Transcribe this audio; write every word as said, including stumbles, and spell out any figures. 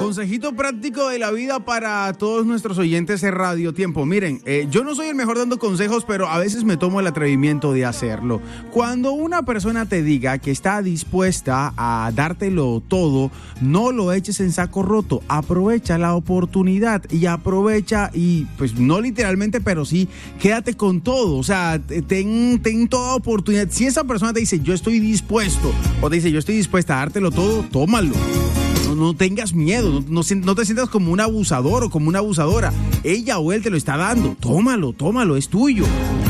consejito práctico de la vida para todos nuestros oyentes de Radio Tiempo. Miren, eh, yo no soy el mejor dando consejos, pero a veces me tomo el atrevimiento de hacerlo. Cuando una persona te diga que está dispuesta a dártelo todo, no lo eches en saco roto. Aprovecha la oportunidad y aprovecha y, pues, no literalmente, pero sí, quédate con todo. O sea, ten, ten toda oportunidad. Si esa persona te dice, yo estoy dispuesto, o te dice, yo estoy dispuesta a dártelo todo, tómalo. No, no tengas miedo, no, no, no te sientas como un abusador o como una abusadora. Ella o él te lo está dando. Tómalo, tómalo, es tuyo.